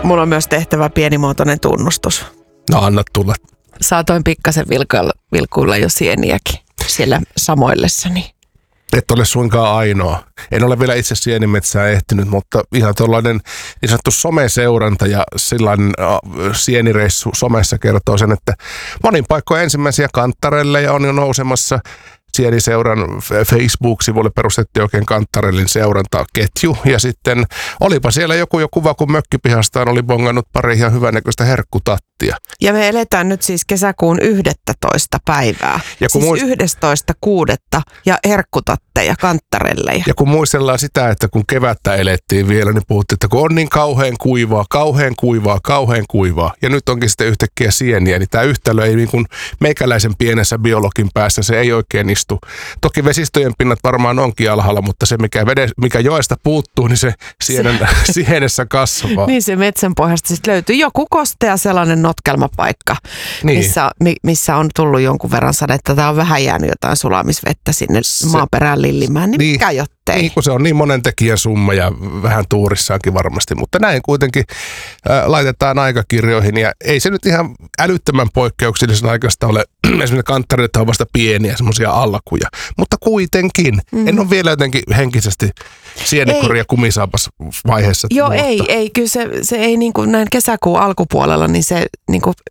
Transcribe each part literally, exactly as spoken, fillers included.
mulla on myös tehtävä pienimuotoinen tunnustus. No anna tulla. Saatoin pikkasen vilkuilla, vilkuilla jo sieniäkin siellä samoillessani. Et ole suinkaan ainoa. En ole vielä itse sienimetsää ehtinyt, mutta ihan tuollainen niin sanottu someseuranta ja sillainen äh, sienireissu somessa kertoo sen, että monin paikkoja ensimmäisiä kanttarelleja on jo nousemassa. Sieniseuran Facebook-sivulle perustettiin oikein Kanttarellin seurantaketju. Ja sitten olipa siellä joku jo kuva, kun mökkipihastaan oli bongannut pari ihan hyvänäköistä herkkutattia. Ja me eletään nyt siis kesäkuun yhdestoista päivää. Ja siis muist... yhdestoista kuudetta ja herkkutatteja, kanttarelleja. Ja kun muistellaan sitä, että kun kevättä elettiin vielä, niin puhuttiin, että kun on niin kauhean kuivaa, kauhean kuivaa, kauhean kuivaa. Ja nyt onkin sitten yhtäkkiä sieniä, niin tämä yhtälö ei niin kuin meikäläisen pienessä biologin päässä, se ei oikein istu. Toki vesistöjen pinnat varmaan onkin alhaalla, mutta se mikä, vede, mikä joesta puuttuu, niin se sienen, se, sienessä kasvaa. Niin se metsän pohjasta sitten löytyy joku kostea sellainen notkelmapaikka, niin. missä, missä on tullut jonkun verran sadetta. Tämä on vähän jäänyt jotain sulamisvettä sinne se, maaperään lillimään, niin, niin mikä jottei. Niin kun se on niin monen tekijän summa ja vähän tuurissaankin varmasti, mutta näin kuitenkin äh, laitetaan aikakirjoihin ja ei se nyt ihan älyttömän poikkeuksellisen aikaista ole. Esimerkiksi kanttarit on vasta pieniä semmoisia alkuja, mutta kuitenkin. Mm. En ole vielä jotenkin henkisesti sienekori ja kumisaapas vaiheessa. Joo, vuotta. ei, ei. Kyllä se, se ei niin kuin näin kesäkuun alkupuolella, niin se niin kuin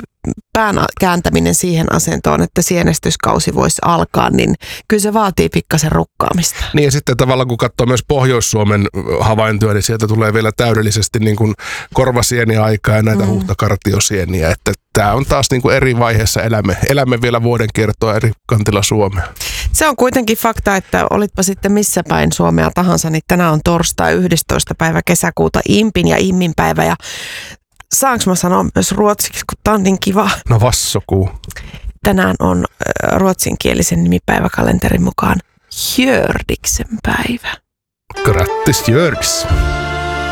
pään kääntäminen siihen asentoon, että sienestyskausi voisi alkaa, niin kyllä se vaatii pikkasen rukkaamista. Niin ja sitten tavallaan kun katsoo myös Pohjois-Suomen havaintoja, niin sieltä tulee vielä täydellisesti niin kuin korvasieniaikaa ja näitä mm. huhtakartiosieniä, että tämä on taas niin kuin eri vaiheessa elämme, elämme vielä vuoden kiertoa eri kantilla Suomea. Se on kuitenkin fakta, että olitpa sitten missä päin Suomea tahansa, niin tänään on torstai yhdestoista päivä kesäkuuta Impin ja Immin päivä ja saanko mä sanoa myös ruotsiksi, kun tää on niin kiva? No vassokuu. Tänään on ruotsinkielisen nimipäiväkalenterin mukaan Hjördiksen päivä. Grattis Hjördis!